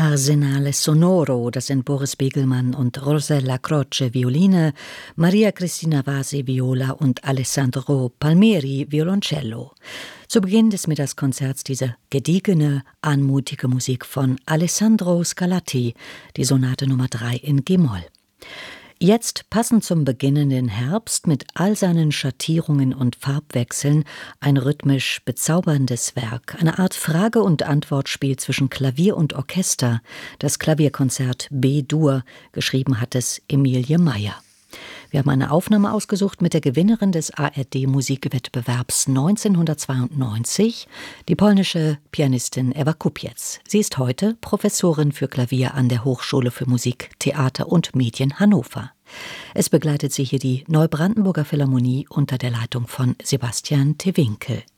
Arsenale Sonoro, das sind Boris Begelmann und Rosella Croce Violine, Maria Cristina Vasi Viola und Alessandro Palmieri Violoncello. Zu Beginn des Mittagskonzerts diese gediegene, anmutige Musik von Alessandro Scarlatti, die Sonate Nummer 3 in G-Moll. Jetzt, passend zum beginnenden Herbst, mit all seinen Schattierungen und Farbwechseln, ein rhythmisch bezauberndes Werk, eine Art Frage- und Antwortspiel zwischen Klavier und Orchester, das Klavierkonzert B-Dur, geschrieben hat es Emilie Meyer. Wir haben eine Aufnahme ausgesucht mit der Gewinnerin des ARD-Musikwettbewerbs 1992, die polnische Pianistin Ewa Kupiec. Sie ist heute Professorin für Klavier an der Hochschule für Musik, Theater und Medien Hannover. Es begleitet sie hier die Neubrandenburger Philharmonie unter der Leitung von Sebastian Tewinkel.